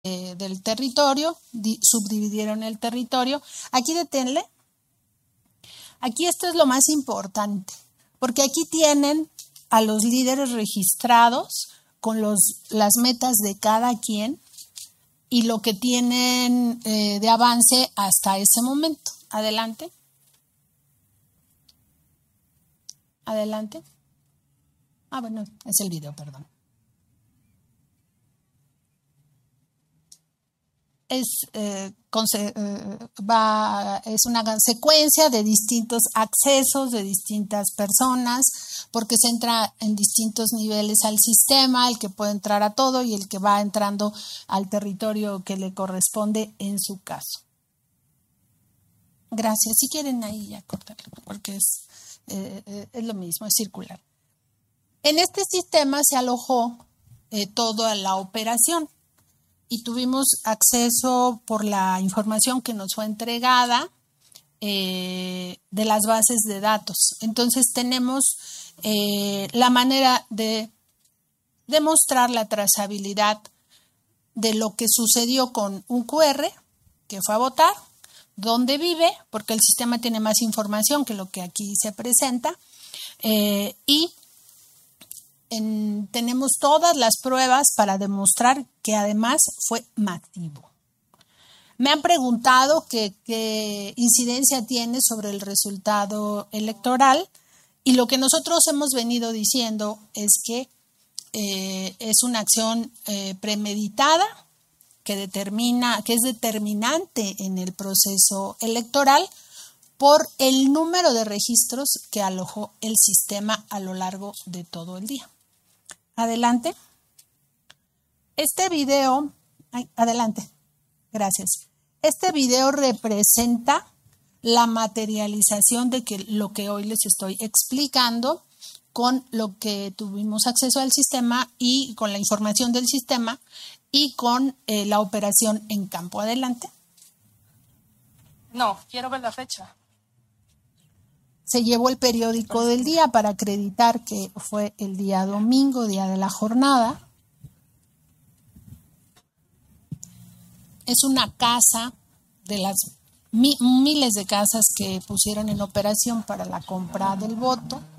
del territorio, subdividieron el territorio. Aquí deténle. Aquí esto es lo más importante, porque aquí tienen a los líderes registrados con las metas de cada quien y lo que tienen de avance hasta ese momento. Adelante. Adelante. Bueno, es el video, perdón. Es una secuencia de distintos accesos de distintas personas, porque se entra en distintos niveles al sistema, el que puede entrar a todo y el que va entrando al territorio que le corresponde en su caso. Gracias. Si quieren ahí ya cortarlo, porque es lo mismo, es circular. En este sistema se alojó toda la operación y tuvimos acceso por la información que nos fue entregada de las bases de datos. Entonces tenemos la manera de demostrar la trazabilidad de lo que sucedió con un QR que fue a votar, dónde vive, porque el sistema tiene más información que lo que aquí se presenta, y tenemos todas las pruebas para demostrar que además fue masivo. Me han preguntado qué incidencia tiene sobre el resultado electoral y lo que nosotros hemos venido diciendo es que es una acción premeditada que es determinante en el proceso electoral por el número de registros que alojó el sistema a lo largo de todo el día. Adelante. Este video, adelante, gracias. Este video representa la materialización de lo que hoy les estoy explicando con lo que tuvimos acceso al sistema y con la información del sistema y con la operación en campo. Adelante. No, quiero ver la fecha. Se llevó el periódico del día para acreditar que fue el día domingo, día de la jornada. Es una casa de las miles de casas que pusieron en operación para la compra del voto.